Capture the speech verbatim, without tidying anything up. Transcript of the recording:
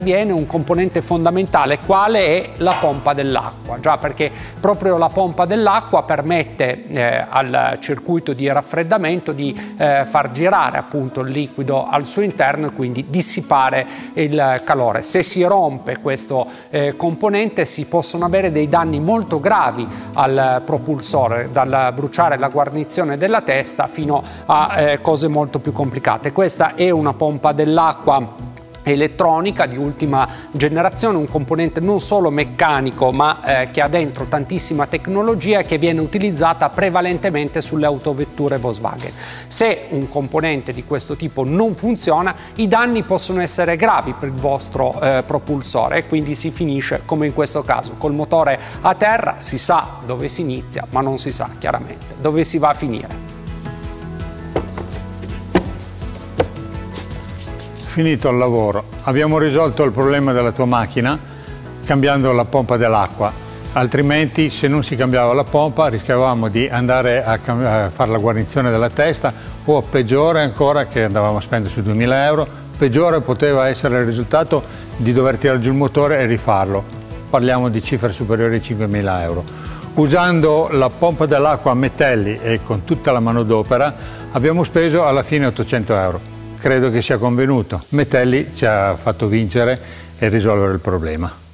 Viene un componente fondamentale, quale è la pompa dell'acqua, già perché proprio la pompa dell'acqua permette eh, al circuito di raffreddamento di eh, far girare appunto il liquido al suo interno e quindi dissipare il calore. Se si rompe questo eh, componente si possono avere dei danni molto gravi al propulsore, dal bruciare la guarnizione della testa fino a eh, cose molto più complicate. Questa è una pompa dell'acqua elettronica di ultima generazione, un componente non solo meccanico ma eh, che ha dentro tantissima tecnologia e che viene utilizzata prevalentemente sulle autovetture Volkswagen. Se un componente di questo tipo non funziona, i danni possono essere gravi per il vostro eh, propulsore e quindi si finisce come in questo caso, col motore a terra. Si sa dove si inizia ma non si sa chiaramente dove si va a finire. Finito il lavoro, abbiamo risolto il problema della tua macchina cambiando la pompa dell'acqua, altrimenti se non si cambiava la pompa rischiavamo di andare a, a fare la guarnizione della testa o peggiore ancora, che andavamo a spendere su duemila euro, peggiore poteva essere il risultato di dover tirare giù il motore e rifarlo, parliamo di cifre superiori ai cinquemila euro. Usando la pompa dell'acqua a Metelli e con tutta la manodopera abbiamo speso alla fine ottocento euro. Credo che sia convenuto. Metelli ci ha fatto vincere e risolvere il problema.